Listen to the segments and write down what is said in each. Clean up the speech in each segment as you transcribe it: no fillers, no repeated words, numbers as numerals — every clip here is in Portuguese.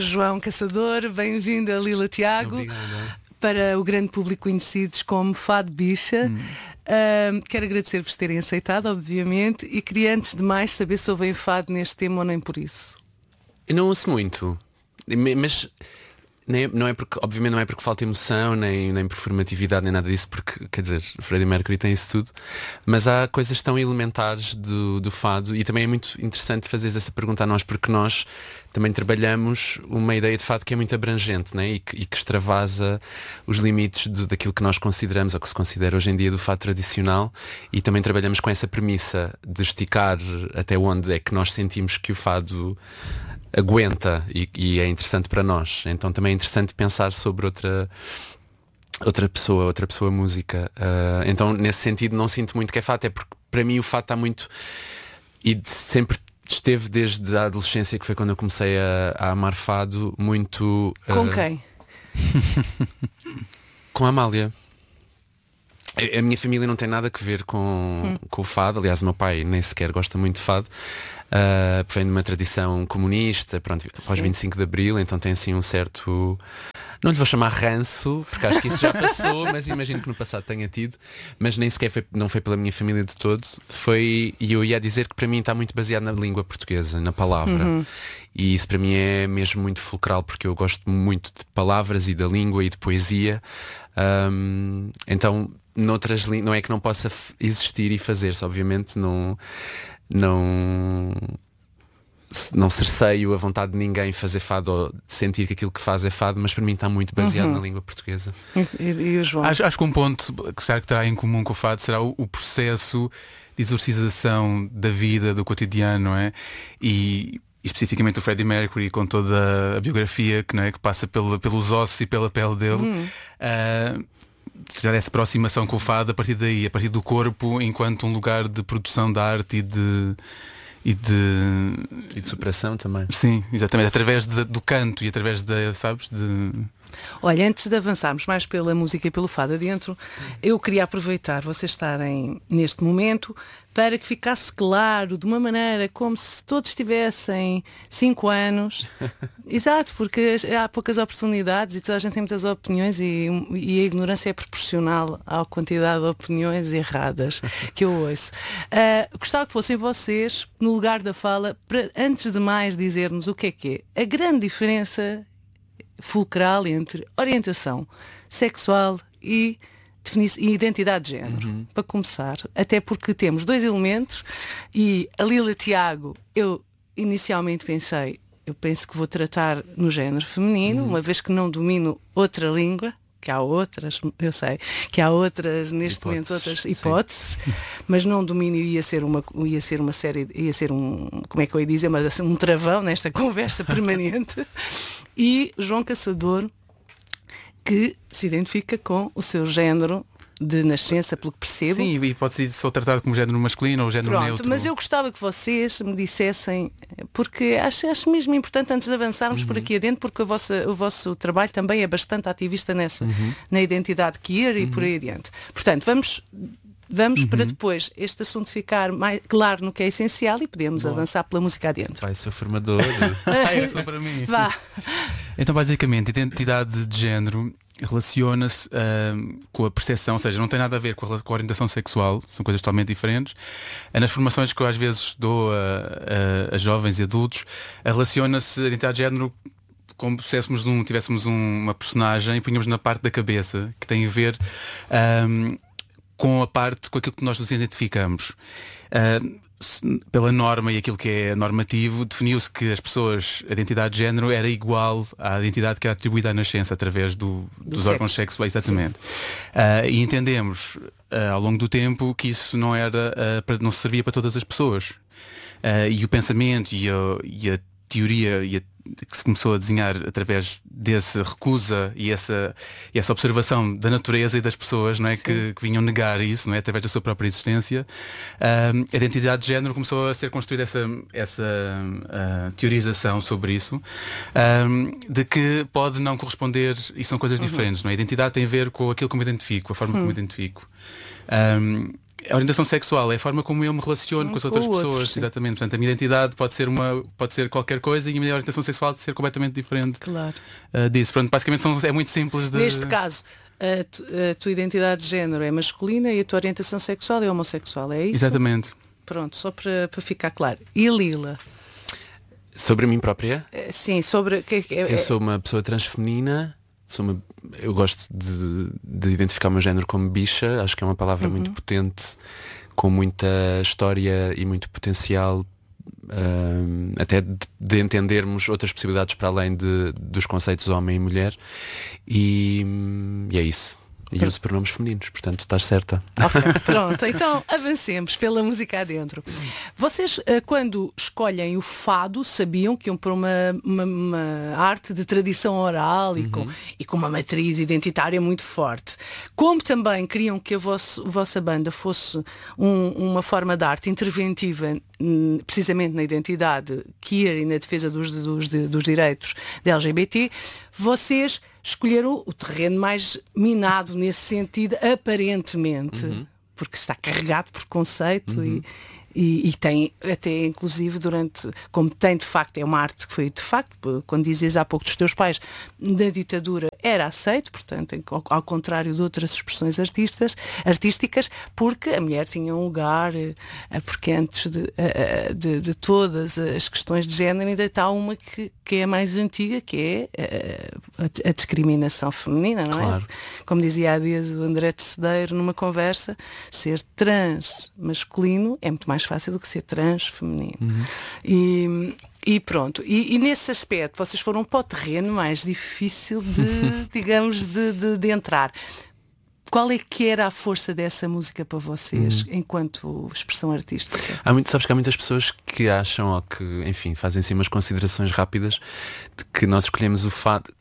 João Caçador, bem-vindo a Lila Tiago. Obrigado. Para o grande público conhecidos como Fado Bicha. Quero agradecer-vos terem aceitado, obviamente, e queria antes de mais saber se ouvem fado neste tema ou nem por isso. Eu não ouço muito, mas não é porque, obviamente não é porque falta emoção, nem performatividade, nem nada disso, porque, quer dizer, Freddie Mercury tem isso tudo, mas há coisas tão elementares do fado, e também é muito interessante fazer essa pergunta a nós, porque nós também trabalhamos uma ideia de fado que é muito abrangente, né? e que extravasa os limites daquilo que nós consideramos, ou que se considera hoje em dia do fado tradicional, e também trabalhamos com essa premissa de esticar até onde é que nós sentimos que o fado aguenta e é interessante para nós. Então também é interessante pensar sobre outra pessoa música. Então nesse sentido não sinto muito que é fado, até porque para mim o fado está muito, e sempre esteve desde a adolescência, que foi quando eu comecei a amar fado, muito... Com quem? Com a Amália. A minha família não tem nada a ver com o fado. Aliás, o meu pai nem sequer gosta muito de fado. Vem de uma tradição comunista, pronto, após 25 de Abril, então tem assim um certo... Não lhe vou chamar ranço, porque acho que isso já passou, mas imagino que no passado tenha tido. Mas nem sequer não foi pela minha família de todo. E eu ia dizer que para mim está muito baseado na língua portuguesa, na palavra. E isso para mim é mesmo muito fulcral, porque eu gosto muito de palavras e da língua e de poesia. Então, noutras não é que não possa existir e fazer-se, obviamente não cerceio a vontade de ninguém fazer fado ou de sentir que aquilo que faz é fado, mas para mim está muito baseado na língua portuguesa. E o João? Acho que um ponto que será que terá em comum com o fado será o processo de exorcização da vida, do cotidiano, não é? E especificamente o Freddie Mercury, com toda a biografia que, não é, que passa pelos ossos e pela pele dele. Será essa aproximação com o fado a partir daí, a partir do corpo, enquanto um lugar de produção da arte e de superação também. Sim, exatamente, através do canto e através de... Olha, antes de avançarmos mais pela música e pelo fado adentro, eu queria aproveitar vocês estarem neste momento para que ficasse claro, de uma maneira como se todos tivessem 5 anos. Exato, porque há poucas oportunidades e toda a gente tem muitas opiniões e a ignorância é proporcional à quantidade de opiniões erradas que eu ouço. Gostava que fossem vocês, no lugar da fala, para, antes de mais, dizer-nos o que é a grande diferença fulcral entre orientação sexual e identidade de género. Para começar, até porque temos 2 elementos e a Lila Tiago, eu inicialmente penso que vou tratar no género feminino, uma vez que não domino outra língua, que há outras, eu sei, que há outras, neste momento, outras hipóteses, mas não domino, ia ser uma série, ia ser como é que eu ia dizer, um travão nesta conversa permanente. E João Caçador, que se identifica com o seu género de nascença, pelo que percebo. Sim, e pode ser só tratado como género masculino ou género neutro. Mas eu gostava que vocês me dissessem, porque acho mesmo importante, antes de avançarmos por aqui adentro, porque o vosso trabalho também é bastante ativista na identidade queer e por aí adiante. Portanto, vamos para depois este assunto ficar mais claro no que é essencial e podemos avançar pela música adentro. Vai, sou formador. É só para mim. Vá. Então, basicamente, identidade de género relaciona-se com a percepção, ou seja, não tem nada a ver com a orientação sexual, são coisas totalmente diferentes. Nas formações que eu às vezes dou a jovens e adultos, relaciona-se a identidade de género como se tivéssemos uma personagem e punhamos na parte da cabeça, que tem a ver com aquilo que nós nos identificamos. Pela norma e aquilo que é normativo, definiu-se que as pessoas, a identidade de género era igual à identidade que era atribuída à nascença através dos órgãos sexuais, exatamente. E entendemos ao longo do tempo que isso não não se servia para todas as pessoas. E o pensamento e a teoria que se começou a desenhar através dessa recusa e essa observação da natureza e das pessoas, não é, que vinham negar isso, não é, através da sua própria existência. A identidade de género começou a ser construída essa teorização sobre isso, de que pode não corresponder, e são coisas diferentes, não é? A identidade tem a ver com aquilo que me identifico, a forma como me identifico. A orientação sexual é a forma como eu me relaciono com as outras pessoas. Outros, exatamente. Portanto, a minha identidade pode ser qualquer coisa e a minha orientação sexual ser completamente diferente Claro. Disso. Pronto, basicamente é muito simples de... Neste caso, a tua identidade de género é masculina e a tua orientação sexual é homossexual, é isso? Exatamente. Pronto, só para ficar claro. E Lila? Sobre mim própria? Sim, sobre... Eu sou uma pessoa transfeminina. Eu gosto de identificar o meu género como bicha. Acho que é uma palavra muito potente, com muita história e muito potencial, até de entendermos outras possibilidades para além dos conceitos homem e mulher. E é isso. E uso pronomes femininos, portanto estás certa. Ok, pronto, então avancemos pela música adentro. Vocês, quando escolhem o fado, sabiam que iam para uma arte de tradição oral e com uma matriz identitária muito forte. Como também queriam que a vossa banda fosse uma forma de arte interventiva, precisamente na identidade queer e na defesa dos direitos da LGBT, vocês escolheram o terreno mais minado nesse sentido, aparentemente, porque está carregado por conceito e tem até inclusive como tem de facto, é uma arte que foi de facto, quando dizias há pouco dos teus pais, na ditadura era aceito, portanto, ao contrário de outras expressões artísticas, porque a mulher tinha um lugar, porque antes de todas as questões de género ainda está uma que é mais antiga, que é a discriminação feminina, não é? Claro. Como dizia há dias o André Tecedeiro numa conversa, ser trans masculino é muito mais fácil do que ser trans feminino. E pronto, e nesse aspecto vocês foram para o terreno mais difícil digamos, de entrar. Qual é que era a força dessa música para vocês, enquanto expressão artística? Sabes que há muitas pessoas que acham, ou que, enfim, fazem assim umas considerações rápidas, de que nós escolhemos o fado,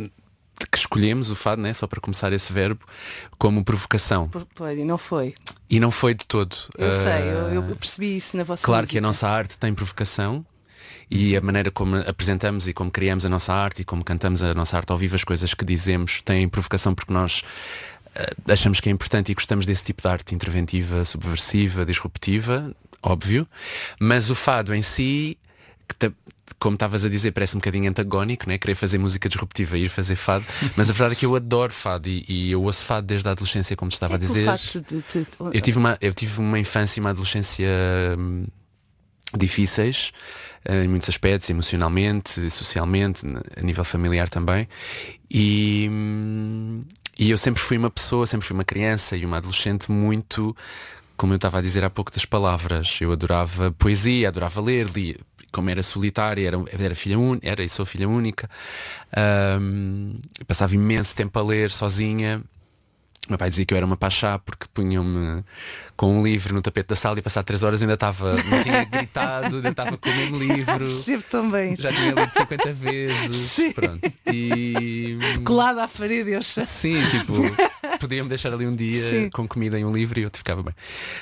né, só para começar esse verbo, como provocação. E não foi. E não foi de todo. Eu sei, eu percebi isso na vossa Claro música. que a nossa arte tem provocação. E a maneira como apresentamos e como criamos a nossa arte e como cantamos a nossa arte ao vivo, as coisas que dizemos têm provocação porque nós achamos que é importante e gostamos desse tipo de arte interventiva, subversiva, disruptiva, óbvio. Mas o fado em si, como estavas a dizer, parece um bocadinho antagónico, né? Querer fazer música disruptiva e ir fazer fado. Mas a verdade é que eu adoro fado e eu ouço fado desde a adolescência, como te estava a dizer. Eu tive uma infância e uma adolescência difíceis em muitos aspectos, emocionalmente, socialmente, a nível familiar também, e eu sempre fui uma criança e uma adolescente muito, como eu estava a dizer há pouco, das palavras. Eu adorava poesia, adorava ler, como era solitária, era e sou filha única, passava imenso tempo a ler sozinha. O meu pai dizia que eu era uma pachá porque punham-me com um livro no tapete da sala e passar 3 horas ainda não tinha gritado, ainda estava com o mesmo livro. Percebo também. Já tinha lido 50 vezes. Sim. Pronto. E... colado à parede, eu sei. Sim, podia-me deixar ali um dia com comida e um livro e eu ficava bem.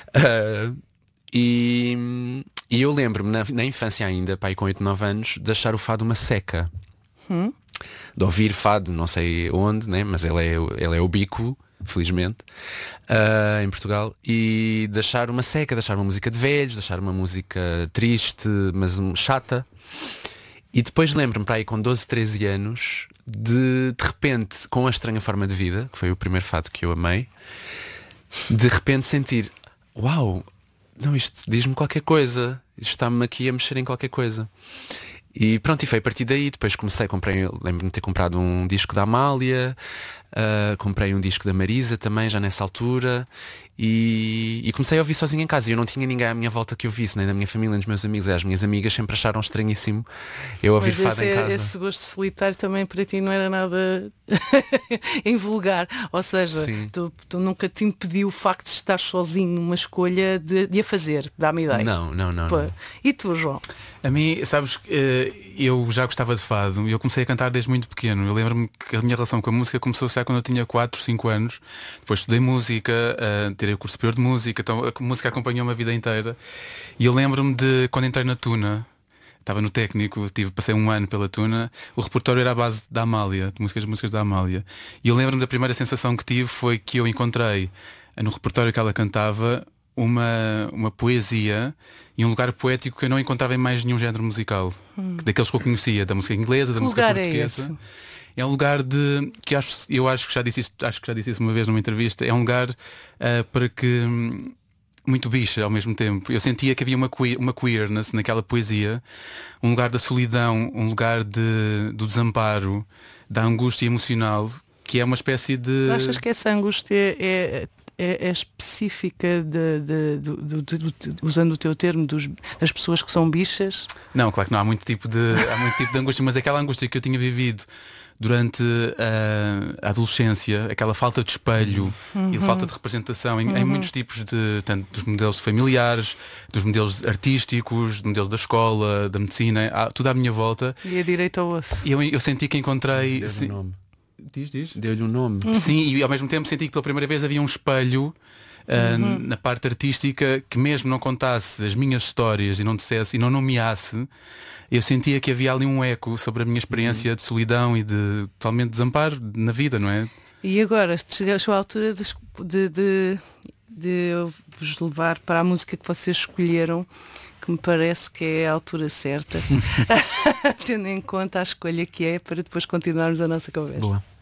E eu lembro-me na infância ainda, pai, com 8, 9 anos, de achar o fado uma seca. De ouvir fado, não sei onde, né? Mas ele é ubíquo, felizmente, em Portugal, e de achar uma seca, de achar uma música de velhos, de achar uma música triste, mas chata. E depois lembro-me, para aí com 12, 13 anos, de repente, com A Estranha Forma de Vida, que foi o primeiro fado que eu amei, de repente sentir, uau, não, isto diz-me qualquer coisa, isto está-me aqui a mexer em qualquer coisa. E pronto, e foi a partir daí. Depois lembro-me de ter comprado um disco da Amália, comprei um disco da Marisa também, já nessa altura, e comecei a ouvir sozinho em casa. E eu não tinha ninguém à minha volta que ouvisse, nem da minha família, nem dos meus amigos. As minhas amigas sempre acharam estranhíssimo eu ouvir fado em casa. Esse gosto solitário também para ti não era nada invulgar. Ou seja, tu nunca te impediu o facto de estar sozinho numa escolha de a fazer, dá-me ideia. Não. E tu, João? A mim, sabes, eu já gostava de fado e eu comecei a cantar desde muito pequeno. Eu lembro-me que a minha relação com a música começou já quando eu tinha 4, 5 anos. Depois estudei música, tirei o curso superior de música, então a música acompanhou-me a vida inteira. E eu lembro-me de quando entrei na Tuna, estava no técnico, passei 1 ano pela Tuna, o repertório era à base da Amália, de músicas da Amália. E eu lembro-me da primeira sensação que tive foi que eu encontrei no repertório que ela cantava uma poesia e um lugar poético que eu não encontrava em mais nenhum género musical, daqueles que eu conhecia, da música inglesa, da música portuguesa. É um lugar de que eu acho que já disse isso uma vez numa entrevista. É um lugar para que muito bicha ao mesmo tempo. Eu sentia que havia uma queerness naquela poesia, um lugar da solidão, um lugar do desamparo, da angústia emocional, que é uma espécie de... Achas que essa angústia é específica usando o teu termo das pessoas que são bichas? Não, claro que não, há muito tipo de angústia, mas aquela angústia que eu tinha vivido durante a adolescência, aquela falta de espelho e falta de representação em muitos tipos tanto dos modelos familiares, dos modelos artísticos, dos modelos da escola, da medicina, tudo à minha volta. E a direito ao osso. Eu senti que encontrei... Deu-lhe um nome. Diz. Deu-lhe um nome. Sim, e ao mesmo tempo senti que pela primeira vez havia um espelho na parte artística que, mesmo não contasse as minhas histórias e não dissesse e não nomeasse, eu sentia que havia ali um eco sobre a minha experiência de solidão e de totalmente desamparo na vida, não é? E agora chegou a altura de eu vos levar para a música que vocês escolheram, que me parece que é a altura certa, tendo em conta a escolha que é, para depois continuarmos a nossa conversa. Boa.